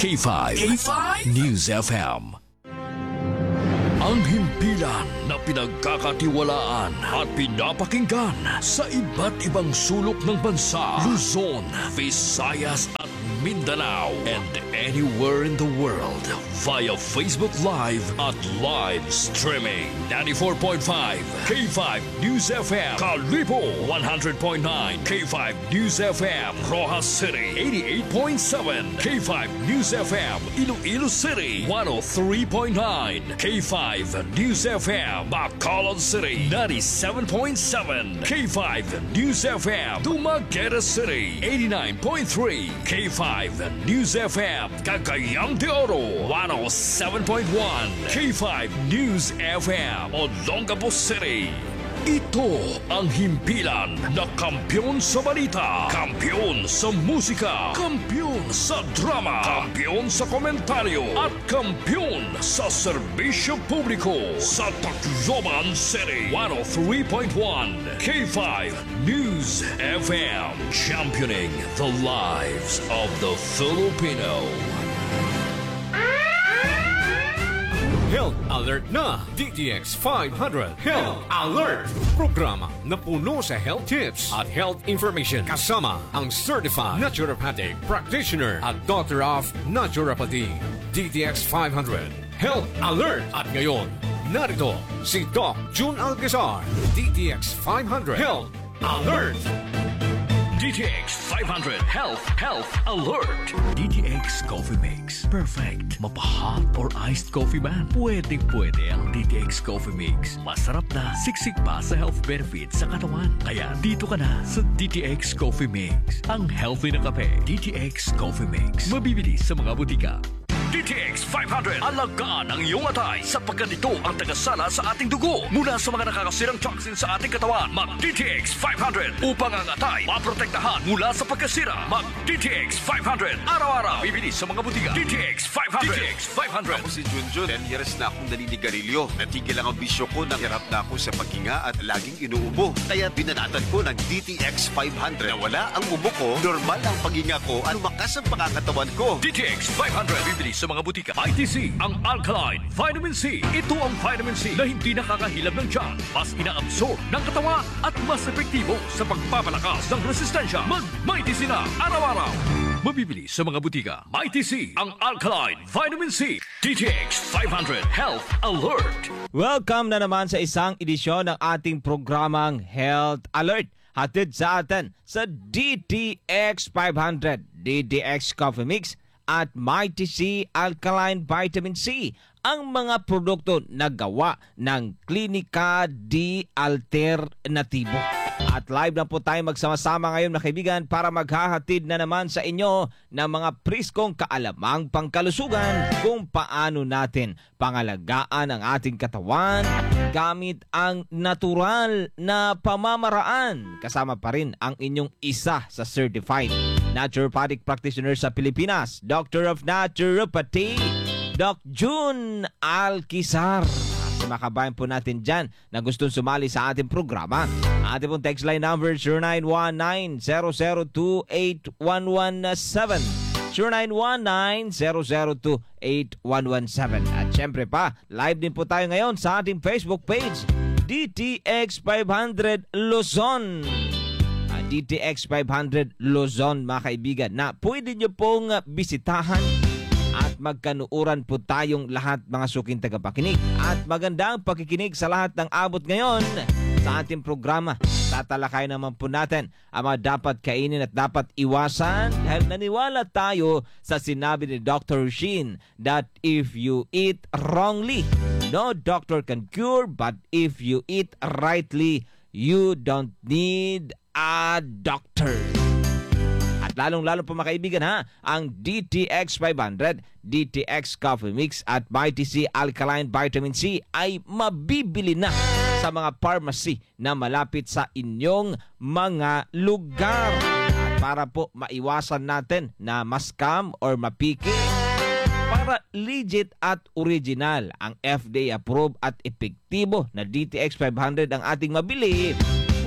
K5 News FM. Ang himpilan na pinagkakatiwalaan at pinapakinggan sa iba't ibang sulok ng bansa, Luzon, Visayas at Mindanao, and anywhere in the world via Facebook Live at live streaming. 94.5 K5 News FM Kalibo, 100.9 K5 News FM Rojas City, 88.7 K5 News FM Iloilo City, 103.9 K5 News FM Bacolod City, 97.7 K5 News FM Dumaguete City, 89.3 K5 News FM Cagayang de Oro, 107.1 K5 News FM Olongapo City. Ito ang himpilan na kampiyon sa balita, kampiyon sa musika, kampiyon sa drama, kampiyon sa komentaryo, at kampiyon sa serbisyo publiko sa Tacloban City. 103.1 K5 News FM, championing the lives of the Filipino. Health Alert na! DTX 500 Health Alert! Programa na puno sa health tips at health information kasama ang Certified Naturopathic Practitioner at Doctor of Naturopathy. DTX 500 Health Alert! At ngayon, narito si Doc June Alcazar. DTX 500 Health Alert! DTX 500 Health Alert. DTX Coffee Mix. Perfect. Mapa-hot or iced coffee man? Pwedeng-pwede ang DTX Coffee Mix. Masarap na, siksik pa sa health benefits sa katawan. Kaya dito ka na sa DTX Coffee Mix. Ang healthy na kape. DTX Coffee Mix. Mabibili sa mga butika. DTX 500. Alagaan ang iyong atay sapagkat ito ang tagasala sa ating dugo mula sa mga nakakasirang toxins sa ating katawan. Mag-DTX 500 upang ang atay maprotektahan mula sa pagkasira. Mag-DTX 500. Araw-araw. Bibili sa mga butika. DTX 500. DTX 500. Ako si Junjun. 10 years na akong naninigarilyo. Natigil lang ang bisyo ko nang hirap na ako sa paghinga at laging inuubo. Kaya binanatan ko ng DTX 500. Nawala ang ubo ko, normal ang paghinga ko at lumakas ang pangangatawan ko. DTX 500. Bibili sa mga butika. ITC, ang Alkaline Vitamin C. Ito ang vitamin C na hindi nakakahilab ng tiyan, mas inaabsorb ng katawan at mas epektibo sa pagpapalakas ng resistensya. Mag-MyTC na araw-araw. Mabibili sa mga butika. MyTC, ang Alkaline Vitamin C. DTX 500 Health Alert. Welcome na naman sa isang edisyon ng ating programang Health Alert. Hatid sa atin sa DTX 500, DTX Coffee Mix at MyTC Alkaline Vitamin C, ang mga produkto na gawa ng Klinika di Alternatibo. At live na po tayo magsama-sama ngayon mga kaibigan para maghahatid na naman sa inyo ng mga priskong kaalamang pangkalusugan kung paano natin pangalagaan ang ating katawan gamit ang natural na pamamaraan. Kasama pa rin ang inyong isa sa Certified Naturopathic Practitioner sa Pilipinas, Doctor of Naturopathy, Doc June Alcazar. Sa mga kabayan po natin dyan na gustong sumali sa ating programa, ating pong text line number 0919-002-8117, 0919-002-8117. At syempre pa, live din po tayo ngayon sa ating Facebook page, DTX 500 Luzon. DTX 500 Luzon mga kaibigan, na pwede nyo pong bisitahan at magkanuuran po tayong lahat mga suking tagapakinig. At magandang pakikinig sa lahat ng abot ngayon sa ating programa. Tatalakay naman po natin ang mga dapat kainin at dapat iwasan dahil naniwala tayo sa sinabi ni Dr. Shin that if you eat wrongly, no doctor can cure, but if you eat rightly, you don't need a doctor. At lalong-lalo po mga kaibigan ang DTX 500, DTX Coffee Mix at MyTC Alkaline Vitamin C ay mabibili na sa mga pharmacy na malapit sa inyong mga lugar. At para po maiwasan natin na ma-scam or mapiki, para legit at original ang FDA approved at epektibo na DTX 500 ang ating mabili,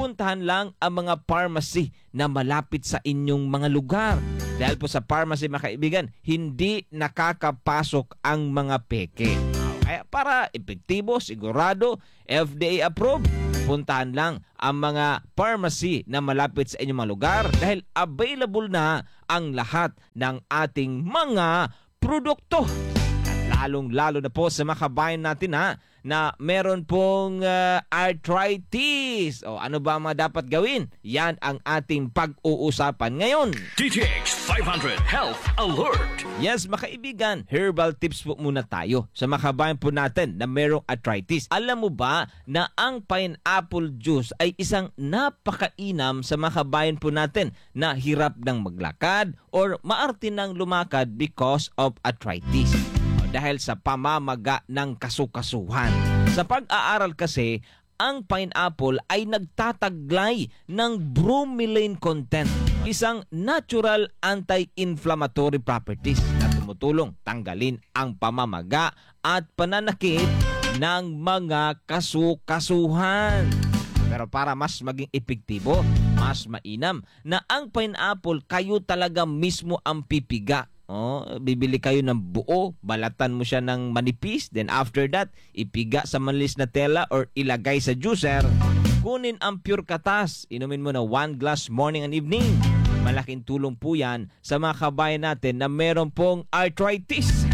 puntahan lang ang mga pharmacy na malapit sa inyong mga lugar. Dahil po sa pharmacy, mga kaibigan, hindi nakakapasok ang mga peke. Kaya para epektibo, sigurado, FDA approved, puntahan lang ang mga pharmacy na malapit sa inyong mga lugar dahil available na ang lahat ng ating mga produkto. Lalong-lalo na po sa mga kabayan natin na meron pong arthritis. O ano ba ang mga dapat gawin? Yan ang ating pag-uusapan ngayon. DTX 500 Health Alert. Yes, mga kaibigan, herbal tips po muna tayo sa mga kabayan po natin na merong arthritis. Alam mo ba na ang pineapple juice ay isang napakainam sa mga kabayan po natin na hirap ng maglakad or maarte ng lumakad because of arthritis? Dahil sa pamamaga ng kasukasuhan. Sa pag-aaral kasi, ang pineapple ay nagtataglay ng bromelain content, isang natural anti-inflammatory properties na tumutulong tanggalin ang pamamaga at pananakit ng mga kasukasuhan. Pero para mas maging epektibo, mas mainam na ang pineapple kayo talaga mismo ang pipiga. Bibili kayo ng buo, balatan mo siya ng manipis, then after that, ipiga sa malinis na tela or ilagay sa juicer. Kunin ang pure katas, inumin mo na 1 glass morning and evening. Malaking tulong po yan sa mga kabayan natin na meron pong arthritis.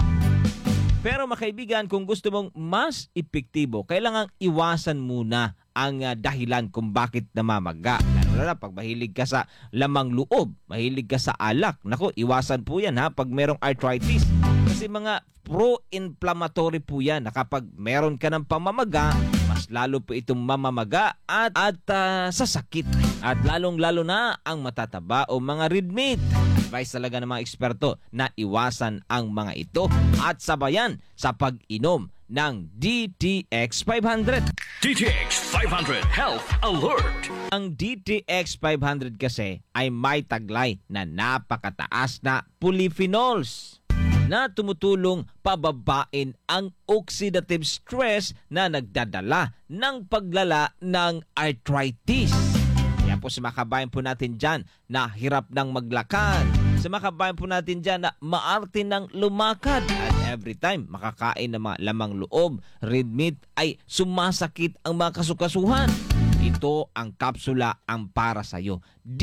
Pero mga kaibigan, kung gusto mong mas epektibo, kailangang iwasan muna ang dahilan kung bakit namamaga. Lalo na pag mahilig ka sa lamang loob, mahilig ka sa alak. Naku, iwasan po yan pag merong arthritis. Kasi mga pro-inflammatory po yan na kapag meron ka ng pamamaga, mas lalo po itong mamamaga at sasakit. At lalong-lalo na ang matataba o mga red meat. Advice talaga ng mga eksperto na iwasan ang mga ito at sabayan sa pag-inom ng DTX 500. DTX 500 Health Alert. Ang DTX 500 kasi ay may taglay na napakataas na polyphenols na tumutulong pababain ang oxidative stress na nagdadala ng paglala ng arthritis. Kaya po sa mga kabayan po natin dyan na hirap ng maglakad, sa mga kabayan po natin dyan na maarte ng lumakad at every time makakain ng mga lamang loob, red meat, ay sumasakit ang mga kasukasuhan. Ito ang kapsula ang para sa iyo,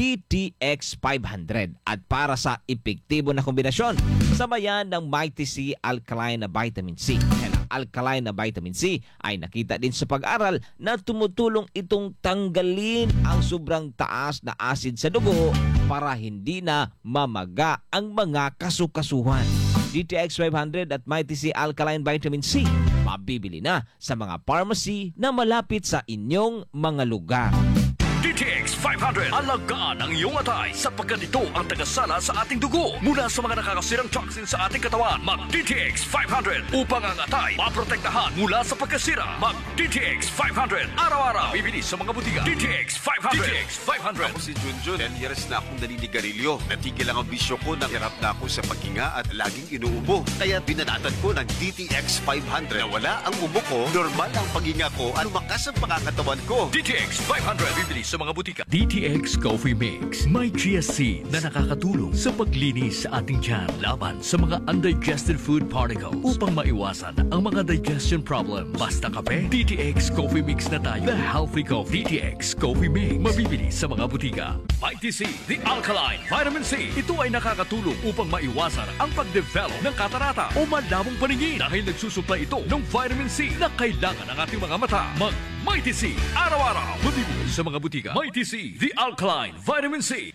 DTX 500, at para sa epektibo na kombinasyon, sabayan ng Mighty C Alkaline na Vitamin C. Ang alkaline na vitamin C ay nakita din sa pag-aral na tumutulong itong tanggalin ang sobrang taas na acid sa dugo para hindi na mamaga ang mga kasukasuhan. DTX 500 at Mighty C Alkaline Vitamin C mabibili na sa mga pharmacy na malapit sa inyong mga lugar. DTX 500. Alagaan ang iyong atay sapagkat ito ang tagasala sa ating dugo mula sa mga nakakasirang toxins sa ating katawan. Mag-DTX 500 upang ang atay maprotektahan mula sa pagkasira. Mag-DTX 500. Araw-araw. Bibili sa mga butika. DTX 500. DTX 500. Ako si Junjun. 10 years na akong naninigarilyo. Natigil lang ang bisyo ko nang hirap na ako sa paghinga at laging inuubo. Kaya binanatan ko ng DTX 500. Nawala ang ubo ko, normal ang paghinga ko at lumakas ang pangangatawan ko. DTX 500. Bibili sa mga butika. DTX Coffee Mix. May chia seed na nakakatulong sa paglinis sa ating tiyan laban sa mga undigested food particles upang maiwasan ang mga digestion problem. Basta kape, DTX Coffee Mix na tayo. The Healthy Coffee. DTX Coffee Mix. Mabibili sa mga butika. Mighty C, the Alkaline Vitamin C. Ito ay nakakatulong upang maiwasan ang pag-develop ng katarata o malabong paningin dahil nagsusupply ito ng vitamin C na kailangan ng ating mga mata. Mighty C, araw-araw. Mabibili sa mga butika. Mighty C, the Alkaline Vitamin C.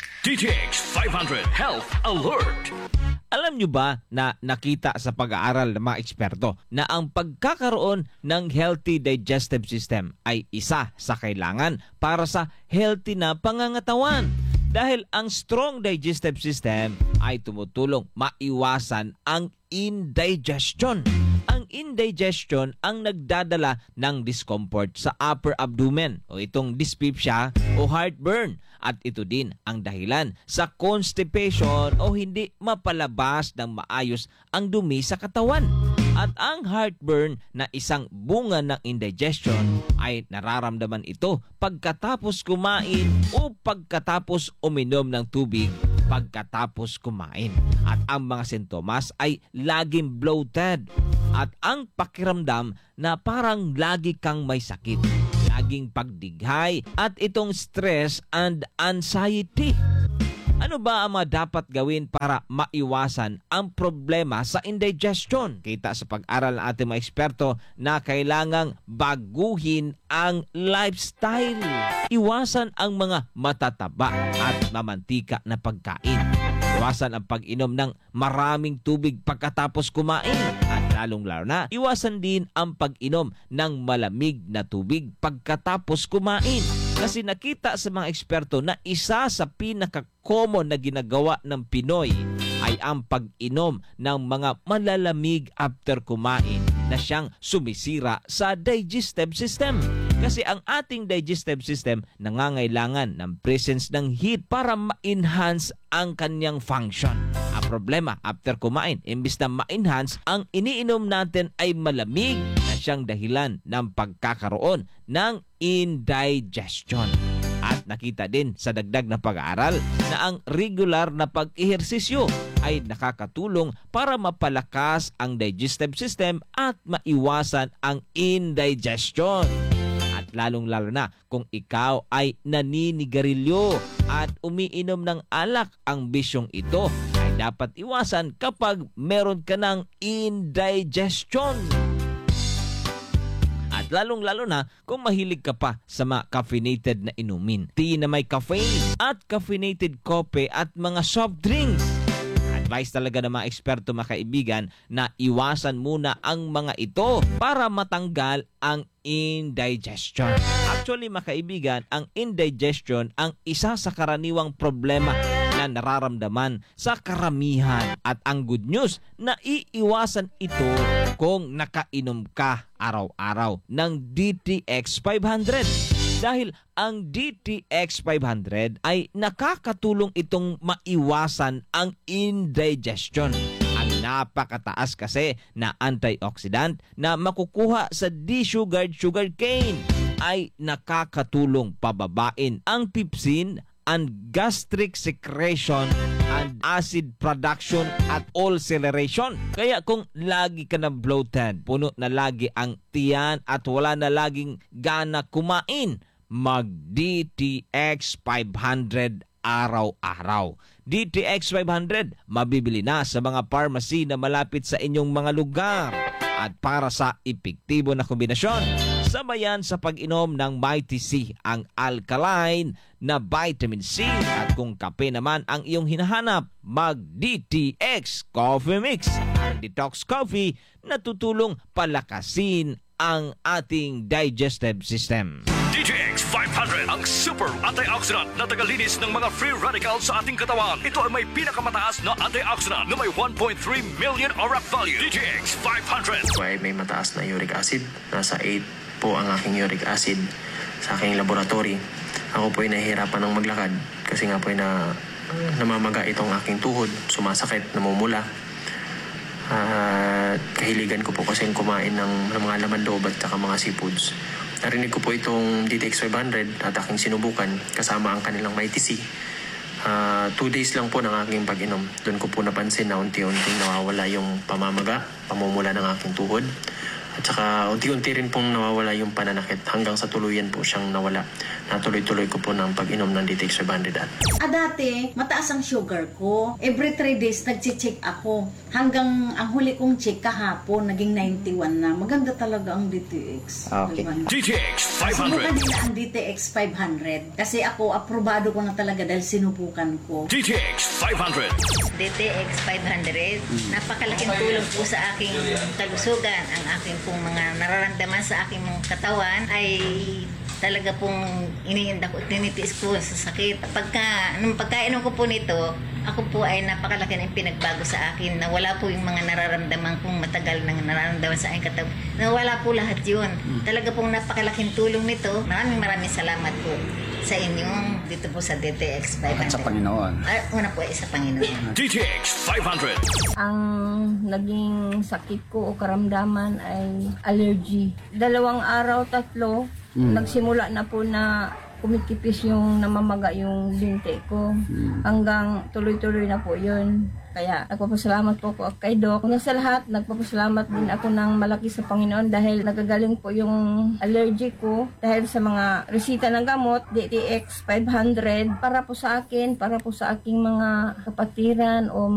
DTX 500 Health Alert. Alam nyo ba na nakita sa pag-aaral ng mga eksperto na ang pagkakaroon ng healthy digestive system ay isa sa kailangan para sa healthy na pangangatawan? Dahil ang strong digestive system ay tumutulong maiwasan ang indigestion. Ang indigestion ang nagdadala ng discomfort sa upper abdomen o itong dyspepsia o heartburn. At ito din ang dahilan sa constipation o hindi mapalabas ng maayos ang dumi sa katawan. At ang heartburn na isang bunga ng indigestion ay nararamdaman ito pagkatapos kumain o pagkatapos uminom ng tubig pagkatapos kumain. At ang mga sintomas ay laging bloated at ang pakiramdam na parang lagi kang may sakit, laging pagdighay at itong stress and anxiety. Ano ba ang mga dapat gawin para maiwasan ang problema sa indigestion? Kita sa pag-aral ng ating mga eksperto na kailangang baguhin ang lifestyle. Iwasan ang mga matataba at mamantika na pagkain. Iwasan ang pag-inom ng maraming tubig pagkatapos kumain. At lalong-lalo na, iwasan din ang pag-inom ng malamig na tubig pagkatapos kumain. Kasi nakita sa mga eksperto na isa sa pinaka-common na ginagawa ng Pinoy ay ang pag-inom ng mga malalamig after kumain na siyang sumisira sa digestive system. Kasi ang ating digestive system nangangailangan ng presence ng heat para ma-enhance ang kanyang function. Ang problema, after kumain, imbis na ma-enhance, ang iniinom natin ay malamig na siyang dahilan ng pagkakaroon ng indigestion. At nakita din sa dagdag na pag-aaral na ang regular na pag-ehersisyo ay nakakatulong para mapalakas ang digestive system at maiwasan ang indigestion. At lalong-lalo na kung ikaw ay naninigarilyo at umiinom ng alak, ang bisyong ito ay dapat iwasan kapag meron ka ng indigestion. At lalong-lalo na kung mahilig ka pa sa mga caffeinated na inumin. Tea na may caffeine at caffeinated coffee at mga soft drinks. Advice talaga ng mga eksperto, mga kaibigan, na iwasan muna ang mga ito para matanggal ang indigestion. Actually, mga kaibigan, ang indigestion ang isa sa karaniwang problema na nararamdaman sa karamihan. At ang good news, na iiwasan ito kung nakainom ka araw-araw ng DTX 500. Dahil ang DTX 500 ay nakakatulong itong maiwasan ang indigestion. Ang napakataas kasi na antioxidant na makukuha sa desugared sugarcane ay nakakatulong pababain ang pepsin and gastric secretion and acid production at ulceration. Kaya kung lagi ka na bloated, puno na lagi ang tiyan at wala na laging gana kumain, mag-DTX 500 araw-araw. DTX 500 mabibili na sa mga pharmacy na malapit sa inyong mga lugar. At para sa epektibo na kombinasyon, sabayan sa pag-inom ng Mighty C, ang alkaline na vitamin C. At kung kape naman ang iyong hinahanap, mag-DTX Coffee Mix. Ang detox coffee na tutulong palakasin ang ating digestive system. DTX 500, ang super antioxidant na tagalinis ng mga free radicals sa ating katawan. Ito ay may pinakamataas na antioxidant na may 1.3 million ORAC value. DTX 500. Ako ay may mataas na uric acid. Nasa 8 po ang aking uric acid sa aking laboratory. Ako po ay nahihirapan ng maglakad kasi nga po ay namamaga itong aking tuhod, sumasakit, namumula. Kahiligan ko po kasi kumain ng mga laman loob at mga seafoods. Narinig ko po itong DTX 500 at aking sinubukan kasama ang kanilang Mighty C. 2 days lang po ng aking pag-inom. Doon ko po napansin na unti-unting nawawala yung pamamaga, pamumula ng aking tuhod. At saka unti-unti rin pong nawawala yung pananakit hanggang sa tuluyan po siyang nawala. Natuloy-tuloy ko po ng pag-inom ng DTX 500. Dati, mataas ang sugar ko. Every 3 days, nag-check ako. Hanggang ang huli kong check kahapon, naging 91 na. Maganda talaga ang DTX. Okay. DTX Sinubukan 500. nila ang DTX 500. Kasi ako, aprobado ko na talaga dahil sinubukan ko. DTX 500. DTX 500, napakalaking tulong po sa aking kalusugan. Ang aking pong mga nararamdaman sa aking mga katawan ay talaga pong iniinda ko, tinitiis ko sa sakit. Nung pagkainom ko po nito, ako po ay napakalaki ng pinagbago sa akin na wala po yung mga nararamdaman kong matagal nang nararamdaman sa aking katawan. Nawala po lahat yun. Talaga pong napakalaking tulong nito. Maraming salamat po sa inyong dito po sa DTX 500. At sa Panginoon. Una po ay sa Panginoon. DTX 500. Ang naging sakit ko o karamdaman ay allergy. 2 araw, 3, nagsimula na po na kumikipis yung namamaga yung binti ko. Hanggang tuloy-tuloy na po yun. Kaya nagpapasalamat po ako kay Doc. Una sa lahat, nagpapasalamat din ako ng malaki sa Panginoon dahil nagagaling po yung allergy ko dahil sa mga resita ng gamot, DTX 500, para po sa akin, para po sa aking mga kapatiran o